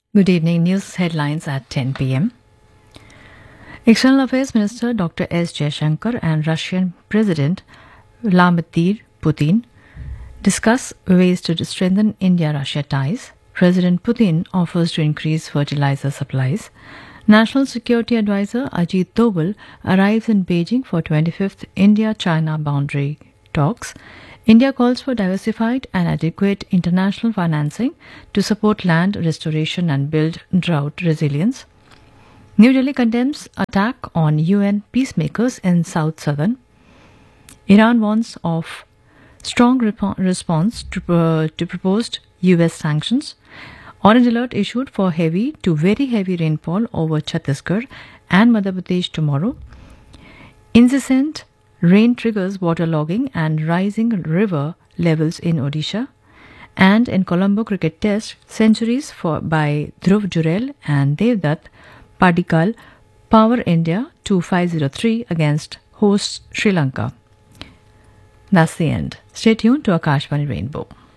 Good evening. News headlines at 10 p.m. External Affairs Minister Dr. S. Jaishankar and Russian President Vladimir Putin discuss ways to strengthen India-Russia ties. President Putin offers to increase fertilizer supplies. National Security Advisor Ajit Doval arrives in Beijing for 25th India-China boundary talks. India calls for diversified and adequate international financing to support land restoration and build drought resilience. New Delhi condemns attack on UN peacemakers in South Sudan. Iran warns of strong response to proposed US sanctions. Orange alert issued for heavy to very heavy rainfall over Chhattisgarh and Madhya Pradesh tomorrow. Incessant rain triggers waterlogging and rising river levels in Odisha. And in Colombo cricket test, centuries by Dhruv Jurel and Devdutt Padikkal power India to 503 against hosts Sri Lanka. That's the end. Stay tuned to Akashvani Rainbow.